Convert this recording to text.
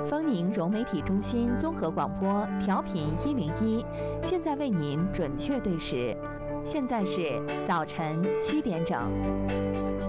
丰宁融媒体中心综合广播调频101，现在为您准确对时，现在是早晨7点整。